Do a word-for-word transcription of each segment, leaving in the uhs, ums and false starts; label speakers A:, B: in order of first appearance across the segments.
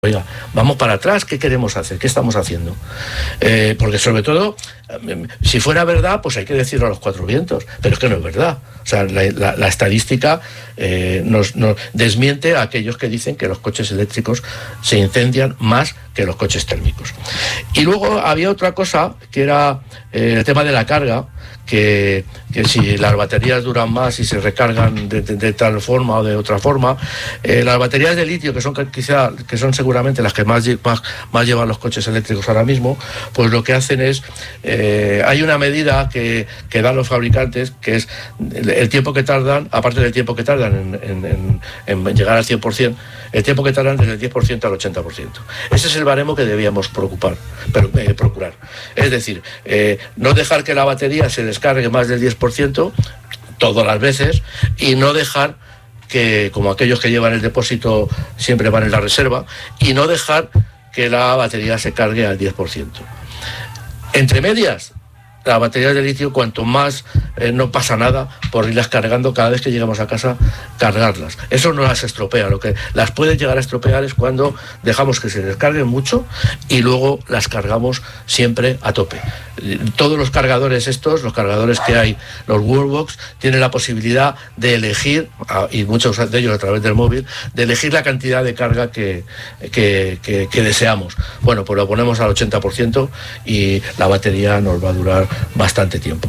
A: Oiga, vamos para atrás, ¿qué queremos hacer? ¿Qué estamos haciendo? Eh, porque sobre todo, si fuera verdad, pues hay que decirlo a los cuatro vientos, pero es que no es verdad. O sea, la, la, la estadística eh, nos, nos desmiente a aquellos que dicen que los coches eléctricos se incendian más que los coches térmicos. Y luego había otra cosa, que era eh, el tema de la carga, que, que si las baterías duran más y se recargan de, de, de tal forma o de otra forma, eh, las baterías de litio, que son quizá, que son seguramente las que más, más, más llevan los coches eléctricos ahora mismo, pues lo que hacen es, eh, hay una medida que, que dan los fabricantes, que es el, el tiempo que tardan, aparte del tiempo que tardan en, en, en, en llegar al cien por ciento, el tiempo que tardan desde el diez por ciento al ochenta por ciento. Ese es el baremo que debíamos preocupar, pero, eh, procurar. Es decir, eh, no dejar que la batería se descargue más del diez por ciento todas las veces y no dejar que, como aquellos que llevan el depósito siempre van en la reserva, y no dejar que la batería se cargue al diez por ciento. Entre medias, las baterías de litio, cuanto más eh, no pasa nada por irlas cargando cada vez que llegamos a casa, cargarlas. Eso no las estropea. Lo que las puede llegar a estropear es cuando dejamos que se descarguen mucho y luego las cargamos siempre a tope. Todos los cargadores estos, los cargadores que hay, los Wallbox, tienen la posibilidad de elegir, y muchos de ellos a través del móvil, de elegir la cantidad de carga que, que, que, que deseamos. Bueno, pues lo ponemos al ochenta por ciento y la batería nos va a durar bastante tiempo.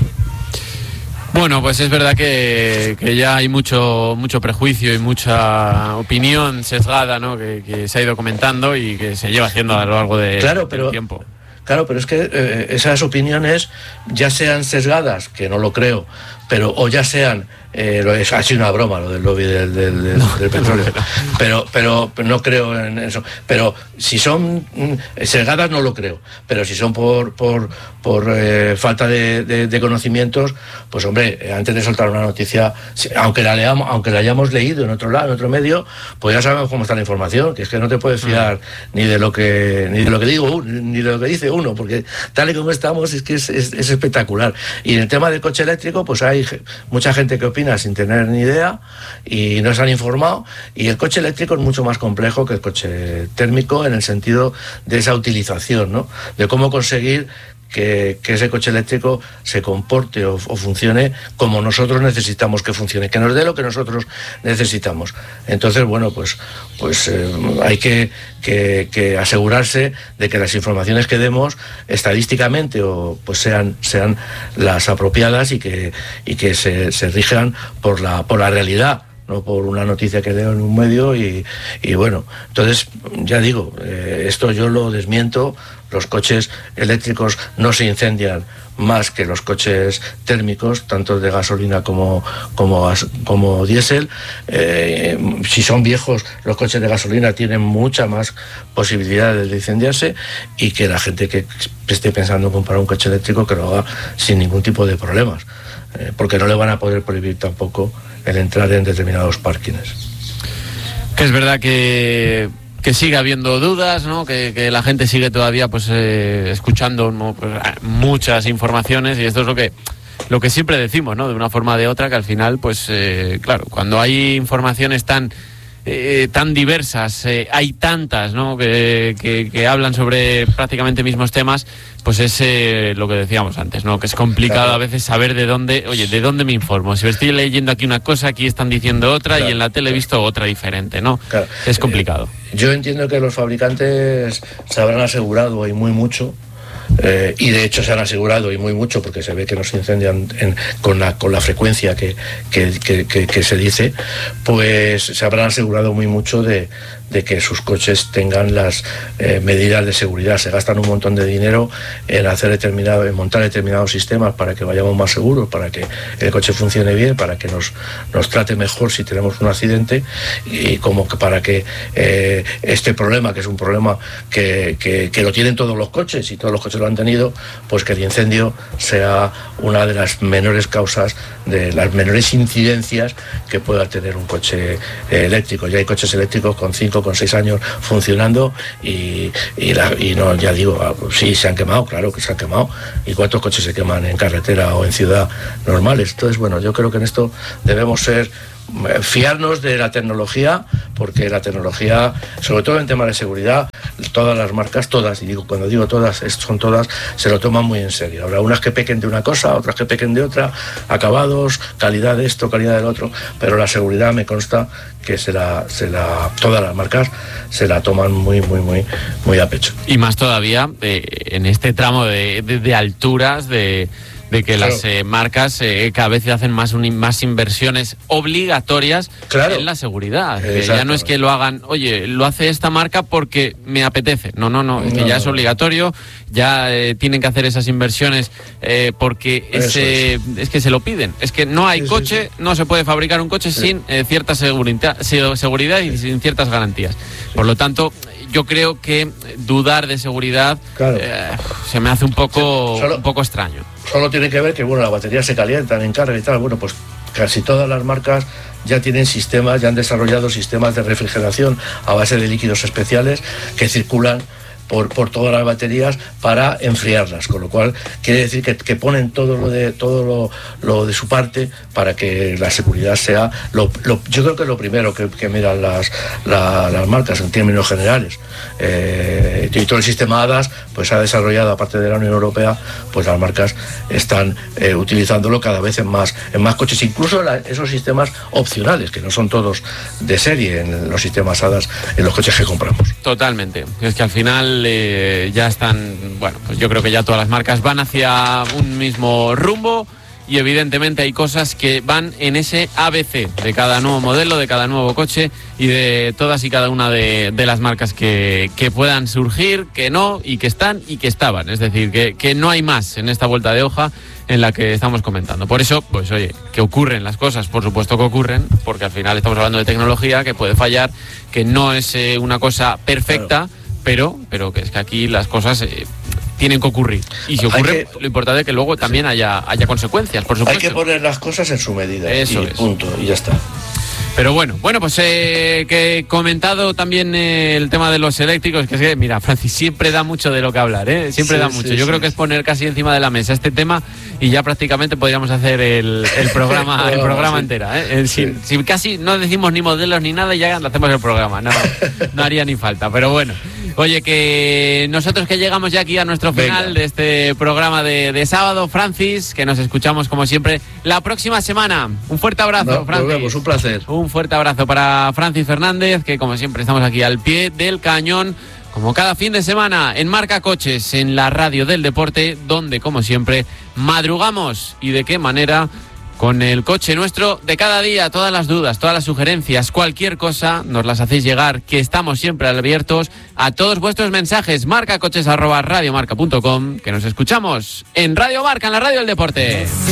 B: Bueno, pues es verdad que, que ya hay mucho mucho prejuicio y mucha opinión sesgada, ¿no? que, que se ha ido comentando y que se lleva haciendo a lo largo de,
A: claro, pero,
B: del tiempo.
A: Claro, pero es que eh, esas opiniones, ya sean sesgadas, que no lo creo, pero o ya sean, eh, lo es, ha sido una broma lo del lobby del, del, del, no, del petróleo, no, no. Pero, pero, pero no creo en eso. Pero si son mm, sesgadas no lo creo, pero si son por por, por eh, falta de, de, de conocimientos, pues hombre, antes de soltar una noticia, aunque la leamos, aunque la hayamos leído en otro lado, en otro medio, pues ya sabemos cómo está la información, que es que no te puedes fiar mm. ni de lo que ni de lo que digo ni de lo que dice uno, porque tal y como estamos es que es, es, es espectacular. Y en el tema del coche eléctrico, pues hay mucha gente que opina sin tener ni idea y no se han informado, y el coche eléctrico es mucho más complejo que el coche térmico en el sentido de esa utilización, ¿no? De cómo conseguir Que, que ese coche eléctrico se comporte o, o funcione como nosotros necesitamos que funcione, que nos dé lo que nosotros necesitamos. Entonces, bueno, pues, pues eh, hay que, que, que asegurarse de que las informaciones que demos estadísticamente o pues sean, sean las apropiadas y que, y que se, se rijan por la, por la realidad, no por una noticia que leo en un medio y, y bueno, entonces ya digo, eh, esto yo lo desmiento. Los coches eléctricos no se incendian más que los coches térmicos, tanto de gasolina como, como, como diésel. Eh, si son viejos, los coches de gasolina tienen mucha más posibilidades de incendiarse, y que la gente que esté pensando en comprar un coche eléctrico que lo haga sin ningún tipo de problemas, eh, porque no le van a poder prohibir tampoco el entrar en determinados parkings.
B: Que es verdad que que sigue habiendo dudas, ¿no? Que, que la gente sigue todavía pues eh, escuchando, ¿no? Pues, muchas informaciones, y esto es lo que lo que siempre decimos, ¿no? De una forma o de otra, que al final, pues eh, claro, cuando hay informaciones tan Eh, tan diversas, eh, hay tantas, ¿no? que, que, que hablan sobre prácticamente mismos temas, pues es eh, lo que decíamos antes, ¿no? Que es complicado claro. a veces saber de dónde, oye, de dónde me informo. Si me estoy leyendo aquí una cosa, aquí están diciendo otra, claro, y en la tele he visto otra diferente, ¿no? Claro. Es complicado.
A: Eh, yo entiendo que los fabricantes se habrán asegurado y muy mucho. Eh, y de hecho se han asegurado y muy mucho, porque se ve que no se incendian en, con, la, con la frecuencia que, que, que, que, que se dice, pues se habrán asegurado muy mucho de, de que sus coches tengan las eh, medidas de seguridad. Se gastan un montón de dinero en hacer determinado, en montar determinados sistemas para que vayamos más seguros, para que el coche funcione bien, para que nos, nos trate mejor si tenemos un accidente, y como que para que eh, este problema, que es un problema que, que, que lo tienen todos los coches y todos los coches lo han tenido, pues que el incendio sea una de las menores causas, de las menores incidencias que pueda tener un coche eh, eléctrico. Ya hay coches eléctricos con cinco, con seis años funcionando y, y, la, y no, ya digo, sí, se han quemado, claro que se han quemado. ¿Y cuántos coches se queman en carretera o en ciudad normales? Entonces, bueno, yo creo que en esto debemos ser fiarnos de la tecnología, porque la tecnología, sobre todo en temas de seguridad, todas las marcas, todas, y digo, cuando digo todas, son todas, se lo toman muy en serio. Habrá unas que pequen de una cosa, otras que pequen de otra, acabados, calidad de esto, calidad del otro, pero la seguridad me consta que se la, se la, todas las marcas se la toman muy, muy, muy, muy a pecho.
B: Y más todavía eh, en este tramo de, de, de alturas, de... de que claro. las eh, marcas eh, cada vez hacen más, un, más inversiones obligatorias claro. en la seguridad. Eh, ya no es que lo hagan, oye, lo hace esta marca porque me apetece. No, no, no, es que no, ya es obligatorio, ya eh, tienen que hacer esas inversiones eh, porque ese, es. es que se lo piden. Es que no hay sí, coche, sí, sí. no se puede fabricar un coche sí. sin eh, cierta seguridad, seguridad y sin ciertas garantías. Por lo tanto, yo creo que dudar de seguridad claro. eh, se me hace un poco, Solo, un poco extraño.
A: Solo tiene que ver que bueno, las baterías se calientan en carga y tal. Bueno, pues casi todas las marcas ya tienen sistemas, ya han desarrollado sistemas de refrigeración a base de líquidos especiales que circulan Por, por todas las baterías para enfriarlas, con lo cual quiere decir que, que ponen todo lo de todo lo, lo de su parte para que la seguridad sea lo, lo, yo creo que es lo primero que, que miran las, la, las marcas en términos generales. Eh, y todo el sistema A D A S pues ha desarrollado, aparte de la Unión Europea, pues las marcas están eh, utilizándolo cada vez en más en más coches, incluso la, esos sistemas opcionales que no son todos de serie en los sistemas A D A S en los coches que compramos.
B: Totalmente, es que al final Eh, ya están, bueno, pues yo creo que ya todas las marcas van hacia un mismo rumbo y evidentemente hay cosas que van en ese A B C de cada nuevo modelo, de cada nuevo coche y de todas y cada una de, de las marcas que, que puedan surgir, que no, y que están y que estaban. Es decir, que, que no hay más en esta vuelta de hoja en la que estamos comentando. Por eso, pues oye, que ocurren las cosas, por supuesto que ocurren, porque al final estamos hablando de tecnología que puede fallar, que no es eh, una cosa perfecta, claro. Pero, pero que es que aquí las cosas eh, tienen que ocurrir. Y si ocurre, que, lo importante es que luego también sí. haya, haya consecuencias, por supuesto.
A: Hay que poner las cosas en su medida.
B: Eso
A: y
B: es.
A: Punto, y ya está.
B: Pero bueno, bueno, pues eh, que he comentado también eh, el tema de los eléctricos, que es que, mira, Francis, siempre da mucho de lo que hablar, ¿eh? Siempre sí, da mucho. Sí, Yo sí, creo que es poner casi encima de la mesa este tema y ya prácticamente podríamos hacer el, el programa el programa sí. entera, ¿eh? Si, sí. si casi no decimos ni modelos ni nada, ya hacemos el programa. No, no haría ni falta, pero bueno. Oye, que nosotros que llegamos ya aquí a nuestro final Venga. de este programa de, de sábado, Francis, que nos escuchamos como siempre la próxima semana. Un fuerte abrazo, no, Francis.
A: Nos vemos, un placer.
B: Un fuerte abrazo para Francis Fernández, que como siempre estamos aquí al pie del cañón, como cada fin de semana en Marca Coches, en la radio del deporte, donde como siempre madrugamos. ¿Y de qué manera? Con el coche nuestro de cada día. Todas las dudas, todas las sugerencias, cualquier cosa, nos las hacéis llegar, que estamos siempre abiertos a todos vuestros mensajes. marcacoches arroba radiomarca punto com, que nos escuchamos en Radio Marca, en la radio del deporte.